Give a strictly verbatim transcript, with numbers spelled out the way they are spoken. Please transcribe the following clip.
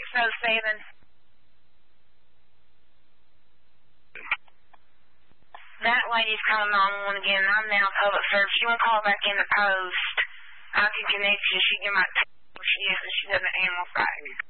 oh seven. That lady's calling nine one one again. I'm now public service. She won't call back in the post. I can connect you. She can get my where she is, and she does an animal fight.